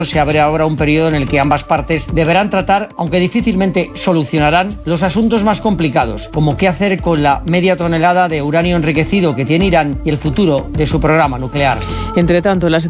Se abre ahora un periodo en el que ambas partes deberán tratar, aunque difícilmente solucionarán, los asuntos más complicados, como qué hacer con la media tonelada de uranio enriquecido que tiene Irán y el futuro de su programa nuclear. Entre tanto, la